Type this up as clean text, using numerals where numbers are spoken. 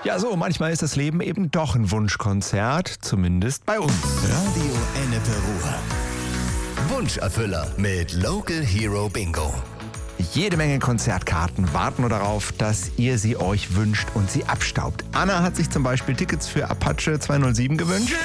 Ja, so, manchmal ist das Leben eben doch ein Wunschkonzert, zumindest bei uns. Radio Ennepe Ruhr. Wunscherfüller mit Local Hero Bingo. Jede Menge Konzertkarten warten nur darauf, dass ihr sie euch wünscht und sie abstaubt. Anna hat sich zum Beispiel Tickets für Apache 207 gewünscht.